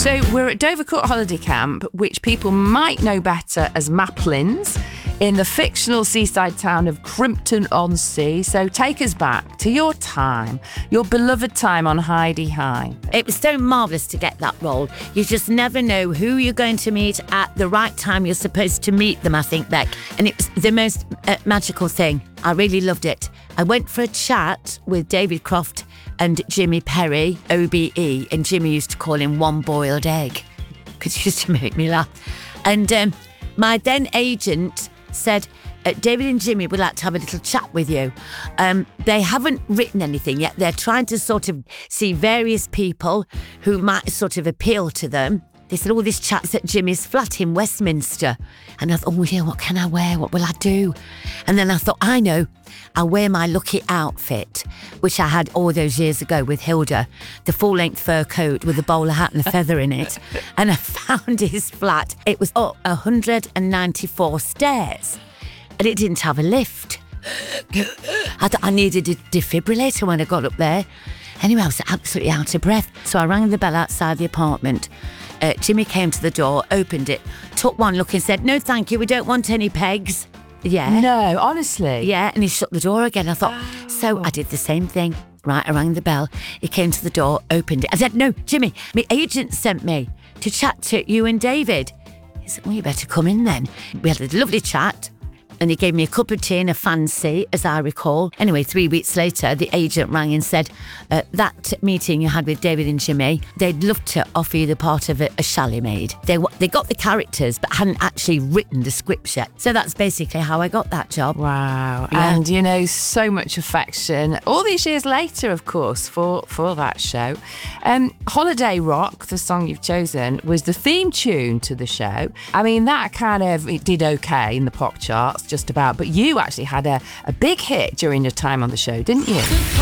So we're at Dovercourt Holiday Camp, which people might know better as Maplins, in the fictional seaside town of Crimpton-on-Sea. So take us back to your time, your beloved time on Heidi High. It was so marvellous to get that role. You just never know who you're going to meet at the right time you're supposed to meet them, I think, Beck. And it was the most magical thing. I really loved it. I went for a chat with David Croft and Jimmy Perry, OBE, and Jimmy used to call him One Boiled Egg because he used to make me laugh. And my then agent said, David and Jimmy would like to have a little chat with you. They haven't written anything yet. They're trying to sort of see various people who might sort of appeal to them. They said, this chat's at Jimmy's flat in Westminster. And I thought, what can I wear? What will I do? And then I thought, I know. I'll wear my lucky outfit, which I had all those years ago with Hilda, the full-length fur coat with a bowler hat and a feather in it. And I found his flat. It was up 194 stairs. And it didn't have a lift. I thought I needed a defibrillator when I got up there. Anyway, I was absolutely out of breath. So I rang the bell outside the apartment. Jimmy came to the door, opened it, took one look and said, "No, thank you, we don't want any pegs." Yeah. No, honestly? Yeah, and he shut the door again. I thought, So I did the same thing. Right, I rang the bell. He came to the door, opened it. I said, "No, Jimmy, my agent sent me to chat to you and David." He said, "Well, you better come in then." We had a lovely chat. And he gave me a cup of tea and a fancy, as I recall. Anyway, 3 weeks later, the agent rang and said, that meeting you had with David and Jimmy, they'd love to offer you the part of a chalet maid. They got the characters, but hadn't actually written the scripts yet. So that's basically how I got that job. Wow. Yeah. And, so much affection. All these years later, of course, for that show. Holiday Rock, the song you've chosen, was the theme tune to the show. I mean, that it did okay in the pop charts, just about, but you actually had a big hit during your time on the show, didn't you?